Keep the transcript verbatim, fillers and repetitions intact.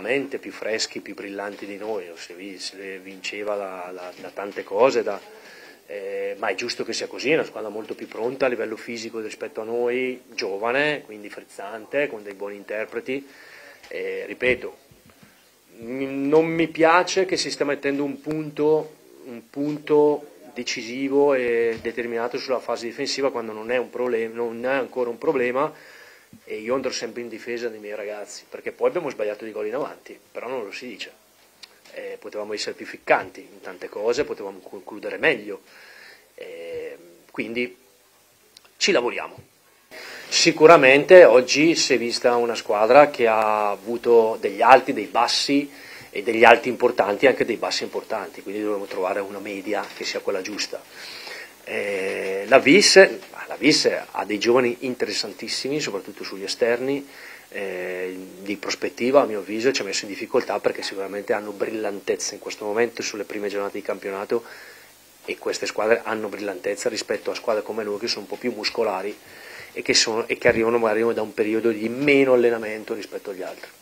tecnicamente più freschi, più brillanti di noi, si vinceva da, da, da tante cose, da, eh, ma è giusto che sia così, è una squadra molto più pronta a livello fisico rispetto a noi, giovane, quindi frizzante, con dei buoni interpreti, eh, ripeto, non mi piace che si stia mettendo un punto, un punto decisivo e determinato sulla fase difensiva quando non è, un problema, non è ancora un problema, e io andrò sempre in difesa dei miei ragazzi, perché poi abbiamo sbagliato di gol in avanti, però non lo si dice, eh, potevamo essere più ficcanti in tante cose, potevamo concludere meglio, eh, quindi ci lavoriamo. Sicuramente oggi si è vista una squadra che ha avuto degli alti, dei bassi, e degli alti importanti e anche dei bassi importanti, quindi dobbiamo trovare una media che sia quella giusta. Eh, la Vis, la Vis ha dei giovani interessantissimi, soprattutto sugli esterni, eh, di prospettiva a mio avviso ci ha messo in difficoltà perché sicuramente hanno brillantezza in questo momento sulle prime giornate di campionato, e queste squadre hanno brillantezza rispetto a squadre come noi che sono un po' più muscolari e che, sono, e che arrivano magari da un periodo di meno allenamento rispetto agli altri.